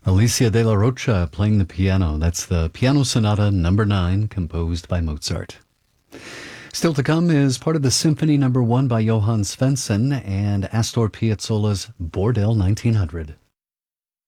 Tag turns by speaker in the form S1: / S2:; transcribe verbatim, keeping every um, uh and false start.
S1: Alicia de la Rocha playing the piano. That's the Piano Sonata number nine, composed by Mozart. Still to come is part of the Symphony number one by Johann Svensson and Astor Piazzolla's Bordel nineteen hundred.